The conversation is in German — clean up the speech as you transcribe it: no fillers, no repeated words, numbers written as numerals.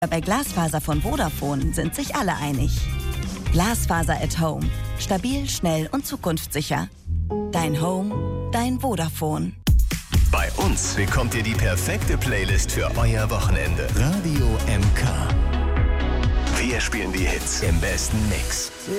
Bei Glasfaser von Vodafone sind sich alle einig. Glasfaser at Home. Stabil, schnell und zukunftssicher. Dein Home, dein Vodafone. Bei uns bekommt ihr die perfekte Playlist für euer Wochenende. Radio MK. Wir spielen die Hits im besten Mix.